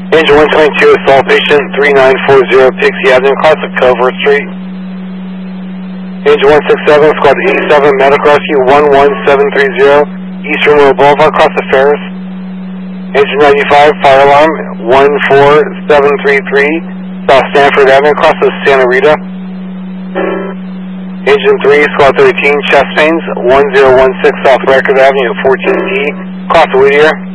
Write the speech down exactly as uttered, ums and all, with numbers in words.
Engine one twenty-two, assault patient three nine four zero, Pixie Avenue, cross of Covert Street. Engine one sixty-seven, squad eighty-seven, medical rescue one one seven three zero, Eastern Road Boulevard, cross of Ferris. Engine ninety-five, fire alarm one four seven three three, South Stanford Avenue, cross of Santa Rita. Engine three, squad thirteen, chest pains one zero one six, South Record Avenue, fourteen D, cross of Whittier.